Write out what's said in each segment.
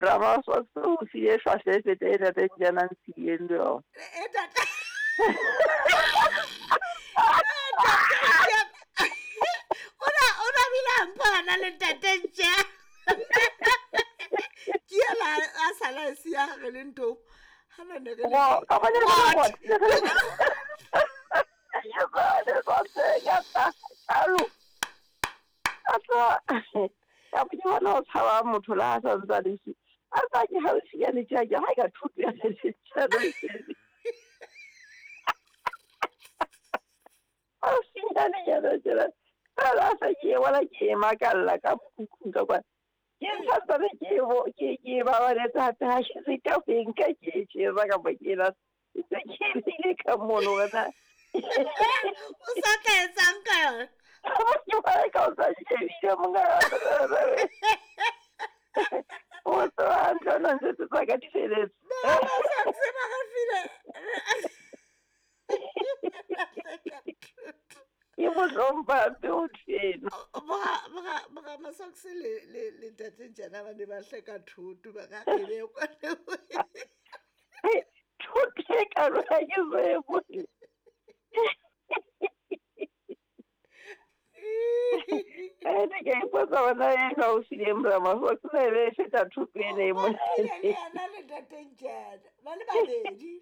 Ramaso so sie schwache fete da den janan siendo. Ntate. Ntate. Ona bila mpana le ntate nje. Kia la asala sia ga le ntho. Hana ne ga le. Ka ba ne ba. Ya ba de so se ya ta. Alu. Asa. Ya ba no tsawa motho la sa ntsa di shi. Asa ke ha shi ya le ja ya ga thutu ya se tsa re. Oh, sí, ya le ya. Ala sa ke wala ke makalla ka ku ka kwa. Yin sa da ke ba wala ta ta shi sai ta fin ka ke ce zaka baki na. Sai ke ne kan mono na. O sa ka etsang ka yona. Ke ba ka sa ke video mo ga. O sa ana se tsa ka tshele. Ba sa se ba ga file. Ye mo zomba beauty. Ba masakse le tate jana ba ne ba hleka thutu ba ga ke be kwa le. Thutu ka ro ya ke se mo. Ene ke po sa na ya ka o siembra ma ho se le se ta thutu ene mo. Ana le tate jana ba le ba bedi.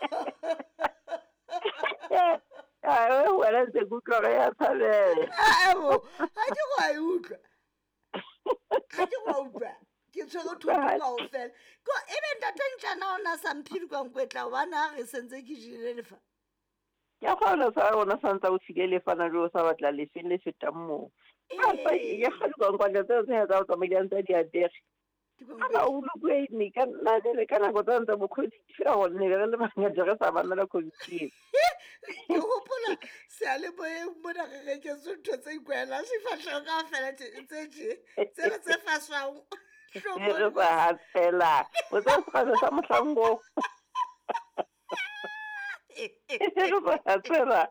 Ah, wala se kutlwa ya thabela. Ha ke go a utlwa. Ha ke go utlwa. Ke tshwere thuto kaofela. Ko ebe ntate ntjana ona sa mphiri kwa nkwetla wa na re sentse ke jile lefa. Ya gona sa ona santsa o tshile fa na jo sa batla le fele feta mo. Apa ya ga kwa ga tse tse ga tsa median tsa di adere. Ana o lukwe ni ka na le kana go tsa bo khodi fira go ne le ba nga jara sa bana la khodi. Ke hopola se a le boe mona ge ke sotho tse ikwela se fatla ka fela tse faswang. Re ba hatsela. O tsa se sa motlango. Re ba hatsela.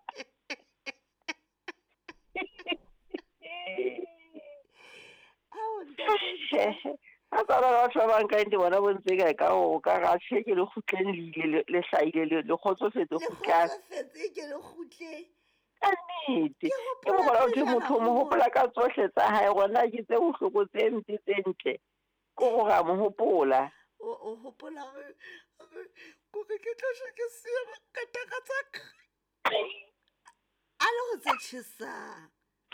Asa ba tshwa bang ka ndi bona bontse ka o ka ga tsheke le khutleng le hlaile le khotsofetse khutla. Ke le khutle. Nnete ke mo bona o motho mo hopola ka tsohle tsa hae gona ke tse bohloko tse ntse ntle ko ga mo hopola o hopola ko ke tla ke se ka taka tsaka a le go tshisa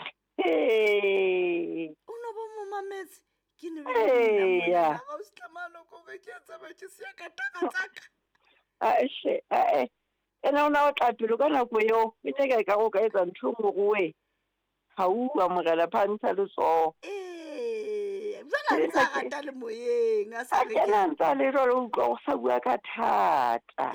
o no bo mo mametse ke ne be ya ga o stamano ko ke tsa ba ke se ka taka tsaka ena ona o tla pelo ka nako yo ke teka ka go ka etsa ntho mo gowe ha o amogela phantsa le so jala ntsa gata le moyeng a sa re ke ntsa le ro go sa bua ka thata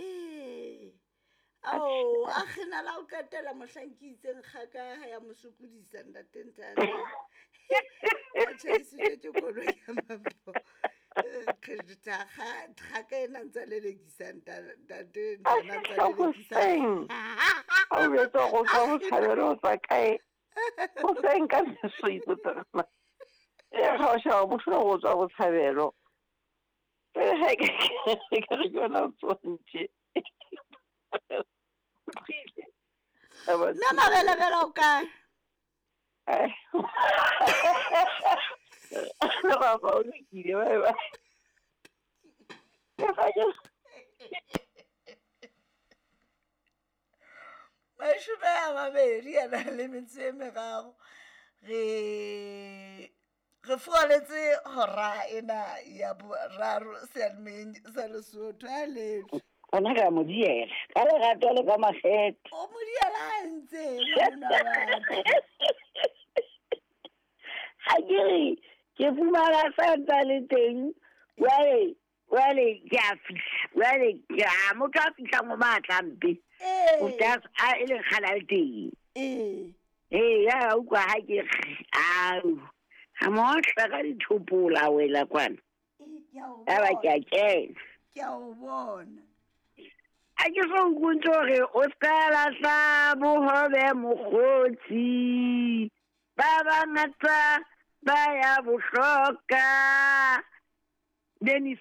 ao a khena la o katela mohlanki itseng kgaka ya mosukudisa ndatentana a tshese ke kolo ya mampo khita kha ka ena ntsa le lekisang tate ntana ntsa le lekisang o re to go ka go tshabelo tsa kae o senka se ipotsa ya ga o sha mo sho go tswa go tshabelo ke re yona tsonje na mabele bela o kae no ba ba o ile ba Mashume a mabedi a na le metso e meraro re fualetse hora ena ya boraro sealmeng sa Lesotho a letho ona ka modiela ka le gato le ka makgetho o modiela a ntse mona batho ha ke fumana santa le teng wale ya fihla wale ya motho a fihla mo matlampe o tla a ile khala le teng ya ukwa ha ke au ha mo tla ka dithopola wela kwana ya ba ke a o bona a ke so utlwe gore o skala sa bohobe mokgotsi ba bangata ba ya bohloka Dennis